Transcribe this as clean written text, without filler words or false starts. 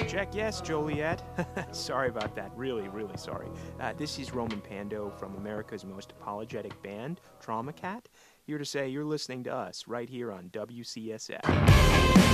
Check, yes, Joliet. Sorry about that. Really, really sorry. This is Roman Pando from America's most apologetic band, Trauma Cat, here to say you're listening to us right here on WCSF.